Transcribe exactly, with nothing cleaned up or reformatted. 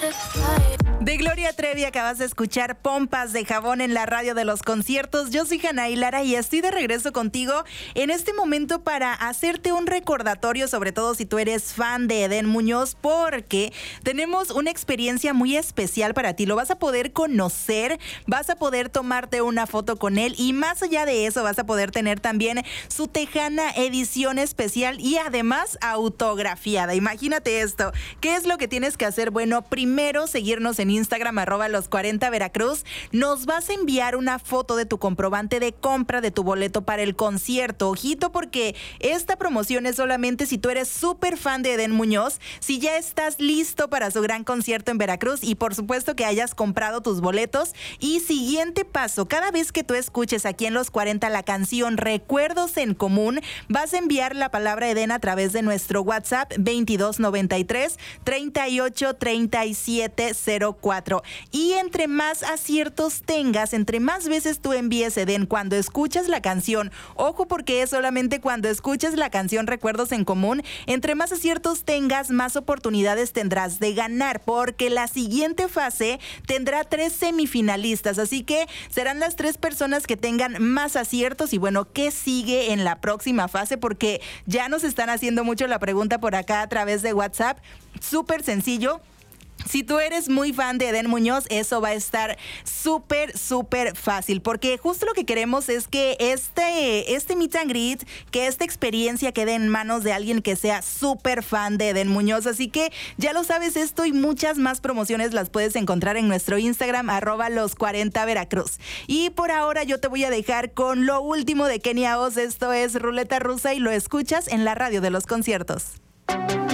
De Gloria Trevi acabas de escuchar Pompas de Jabón en la radio de los conciertos. Yo soy Janaí Lara y estoy de regreso contigo en este momento para hacerte un recordatorio, sobre todo si tú eres fan de Edén Muñoz, porque tenemos una experiencia muy especial para ti. Lo vas a poder conocer, vas a poder tomarte una foto con él y más allá de eso vas a poder tener también su Tejana edición especial y además autografiada. Imagínate esto. ¿Qué es lo que tienes que hacer? Bueno, primero seguirnos en Instagram, arroba los cuarenta Veracruz. Nos vas a enviar una foto de tu comprobante de compra de tu boleto para el concierto. Ojito, porque esta promoción es solamente si tú eres súper fan de Edén Muñoz, si ya estás listo para su gran concierto en Veracruz y por supuesto que hayas comprado tus boletos. Y siguiente paso, cada vez que tú escuches aquí en Los cuarenta la canción Recuerdos en Común, vas a enviar la palabra Edén a través de nuestro WhatsApp veintidós noventa y tres, treinta y ocho, treinta y siete cero cuatro. Y entre más aciertos tengas, entre más veces tú envíes Edén cuando escuchas la canción, ojo porque es solamente cuando escuchas la canción Recuerdos en Común, entre más aciertos tengas, más oportunidades tendrás de ganar, porque la siguiente fase tendrá tres semifinalistas, así que serán las tres personas que tengan más aciertos. Y bueno, ¿qué sigue en la próxima fase? Porque ya nos están haciendo mucho la pregunta por acá a través de WhatsApp. Súper sencillo. Si tú eres muy fan de Edén Muñoz, eso va a estar súper, súper fácil, porque justo lo que queremos es que este, este meet and greet, que esta experiencia quede en manos de alguien que sea súper fan de Edén Muñoz. Así que ya lo sabes, esto y muchas más promociones las puedes encontrar en nuestro Instagram, arroba los cuarenta Veracruz. Y por ahora yo te voy a dejar con lo último de Kenia Oz. Esto es Ruleta Rusa y lo escuchas en la radio de los conciertos.